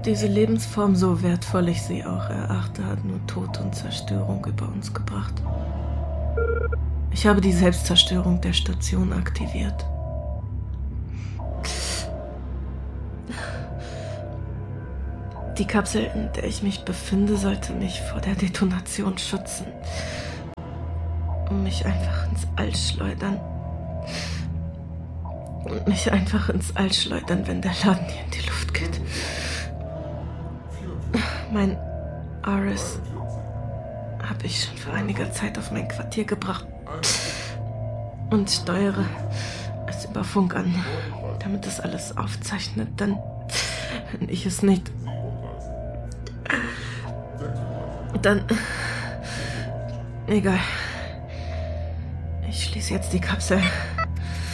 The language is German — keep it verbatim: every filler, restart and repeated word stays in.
Diese Lebensform, so wertvoll ich sie auch erachte, hat nur Tod und Zerstörung über uns gebracht. Ich habe die Selbstzerstörung der Station aktiviert. Die Kapsel, in der ich mich befinde, sollte mich vor der Detonation schützen. Und mich einfach ins All schleudern. Und mich einfach ins All schleudern, wenn der Laden hier in die Luft geht. Mein Ares habe ich schon vor einiger Zeit auf mein Quartier gebracht und steuere es über Funk an, damit es alles aufzeichnet, dann, wenn ich es nicht, dann, egal. Ich schließe jetzt die Kapsel.